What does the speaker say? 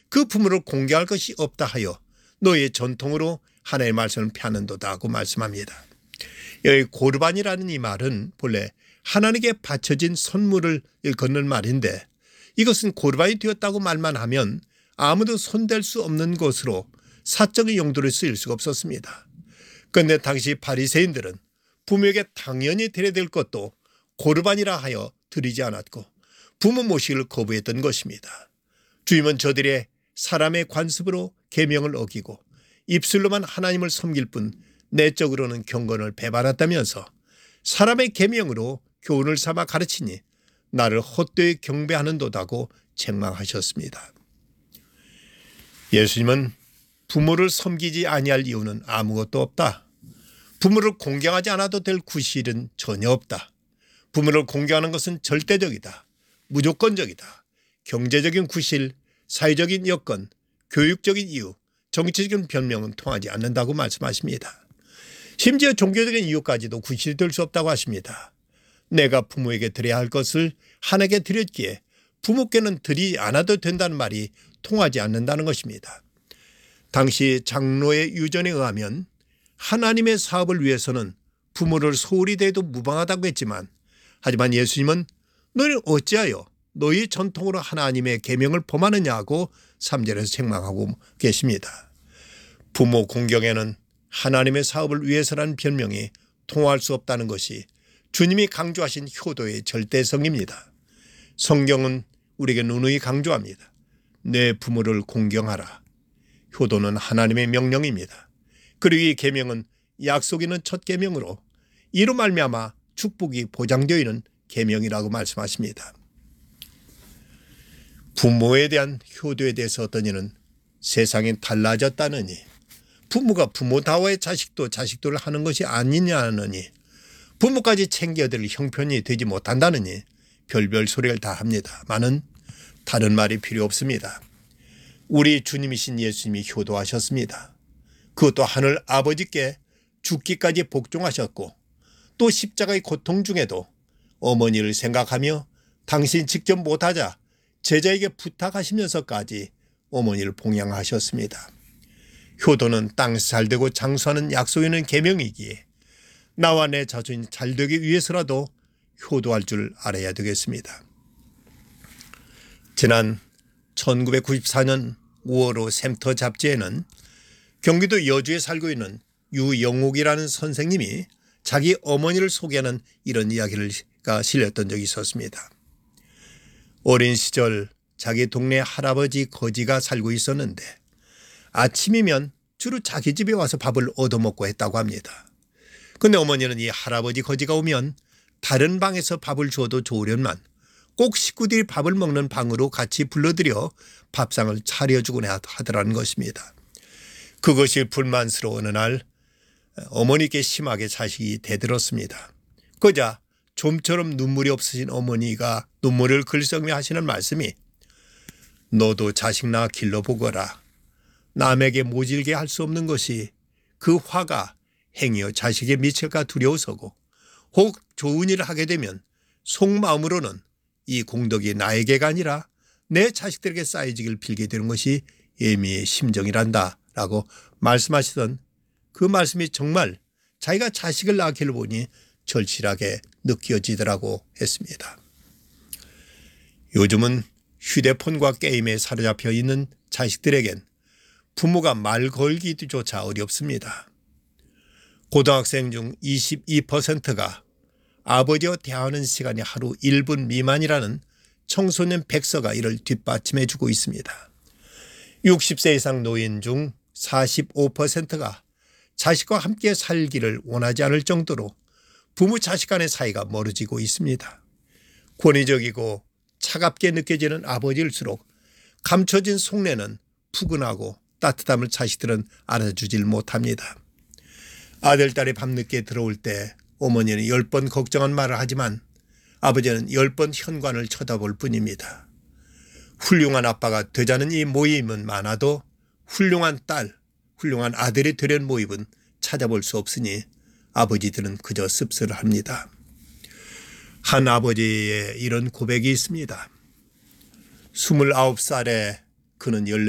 그 부모를 공경할 것이 없다 하여 너의 전통으로 하나님의 말씀을 폐하는도다 하고 말씀합니다. 여기 고르반이라는 이 말은 본래 하나님께 바쳐진 선물을 걷는 말인데 이것은 고르반이 되었다고 말만 하면 아무도 손댈 수 없는 것으로 사적인 용도로 쓰일 수가 없었습니다. 그런데 당시 바리새인들은 부모에게 당연히 드려야 될 것도 고르반이라 하여 드리지 않았고 부모 모시기를 거부했던 것입니다. 주님은 저들의 사람의 관습으로 계명을 어기고 입술로만 하나님을 섬길 뿐 내적으로는 경건을 배반했다면서 사람의 계명으로 교훈을 삼아 가르치니 나를 헛되이 경배하는도다고 책망하셨습니다. 예수님은 부모를 섬기지 아니할 이유는 아무것도 없다. 부모를 공경하지 않아도 될 구실은 전혀 없다. 부모를 공경하는 것은 절대적이다. 무조건적이다. 경제적인 구실, 사회적인 여건, 교육적인 이유, 정치적인 변명은 통하지 않는다고 말씀하십니다. 심지어 종교적인 이유까지도 구실이 될 수 없다고 하십니다. 내가 부모에게 드려야 할 것을 하나님께 드렸기에 부모께는 드리지 않아도 된다는 말이 통하지 않는다는 것입니다. 당시 장로의 유전에 의하면 하나님의 사업을 위해서는 부모를 소홀히 대해도 무방하다고 했지만 하지만 예수님은 너희는 어찌하여 너희 전통으로 하나님의 계명을 범하느냐고 3절에서 책망하고 계십니다. 부모 공경에는 하나님의 사업을 위해서라는 변명이 통할 수 없다는 것이 주님이 강조하신 효도의 절대성입니다. 성경은 우리에게 누누이 강조합니다. 내 부모를 공경하라. 효도는 하나님의 명령입니다. 그리고 이 계명은 약속 있는 첫 계명으로 이로 말미암아 축복이 보장되어 있는 계명이라고 말씀하십니다. 부모에 대한 효도에 대해서 어떤 이는 세상이 달라졌다느니 부모가 부모다워의 자식도 자식도를 하는 것이 아니냐느니 부모까지 챙겨드릴 형편이 되지 못한다느니 별별 소리를 다 합니다. 많은 다른 말이 필요 없습니다. 우리 주님이신 예수님이 효도하셨습니다. 그것도 하늘 아버지께 죽기까지 복종하셨고 또 십자가의 고통 중에도 어머니를 생각하며 당신 직접 못하자 제자에게 부탁하시면서까지 어머니를 봉양하셨습니다. 효도는 땅에서 잘되고 장수하는 약속 있는 계명이기에 나와 내 자손이 잘되기 위해서라도 효도할 줄 알아야 되겠습니다. 지난 1994년 5월호 샘터 잡지에는 경기도 여주에 살고 있는 유영옥이라는 선생님이 자기 어머니를 소개하는 이런 이야기가 실렸던 적이 있었습니다. 어린 시절 자기 동네 할아버지 거지가 살고 있었는데 아침이면 주로 자기 집에 와서 밥을 얻어먹고 했다고 합니다. 그런데 어머니는 이 할아버지 거지가 오면 다른 방에서 밥을 주어도 좋으련만 꼭 식구들이 밥을 먹는 방으로 같이 불러들여 밥상을 차려주곤 하더라는 것입니다. 그것이 불만스러워 어느 날 어머니께 심하게 자식이 대들었습니다. 그러자 좀처럼 눈물이 없으신 어머니가 눈물을 글썽이며 하시는 말씀이 너도 자식 낳아 길러보거라. 남에게 모질게 할 수 없는 것이 그 화가 행여 자식에 미칠까 두려워서고 혹 좋은 일을 하게 되면 속마음으로는 이 공덕이 나에게가 아니라 내 자식들에게 쌓여지길 빌게 되는 것이 예미의 심정이란다 라고 말씀하시던 그 말씀이 정말 자기가 자식을 낳기를 보니 절실하게 느껴지더라고 했습니다. 요즘은 휴대폰과 게임에 사로잡혀 있는 자식들에겐 부모가 말 걸기조차 어렵습니다. 고등학생 중 22%가 아버지와 대화하는 시간이 하루 1분 미만이라는 청소년 백서가 이를 뒷받침해 주고 있습니다. 60세 이상 노인 중 45%가 자식과 함께 살기를 원하지 않을 정도로 부모 자식 간의 사이가 멀어지고 있습니다. 권위적이고 차갑게 느껴지는 아버지일수록 감춰진 속내는 푸근하고 따뜻함을 자식들은 알아주질 못합니다. 아들, 딸이 밤늦게 들어올 때 어머니는 10번 걱정한 말을 하지만 아버지는 10번 현관을 쳐다볼 뿐입니다. 훌륭한 아빠가 되자는 이 모임은 많아도 훌륭한 딸, 훌륭한 아들이 되려는 모임은 찾아볼 수 없으니 아버지들은 그저 씁쓸합니다. 한 아버지의 이런 고백이 있습니다. 29살에 그는